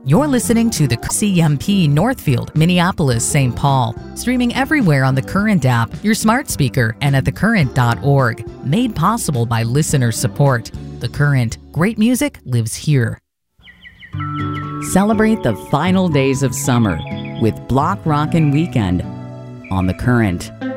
You're listening to the CMP Northfield, Minneapolis, St. Paul. Streaming everywhere on the Current app, your smart speaker, and at thecurrent.org. Made possible by listener support. The Current. Great music lives here. Celebrate the final days of summer with Block Rockin' Weekend on The Current.